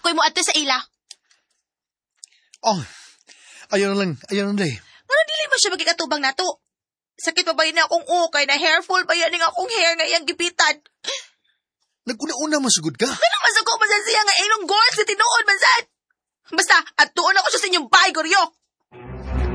ako'y mo adto sa ila. Oh, ayaw na day. Ngano dili man siya magikatubang nato? Sakit pa ba yun akong kay na hairfall ba yan akong hair nga iyang gipitan? Naguna-una masugod ka. Ganang masuko man siya nga ilong goals na tinuod man sad. Basta, at tuon ako siya sa inyong bahay, Goryo.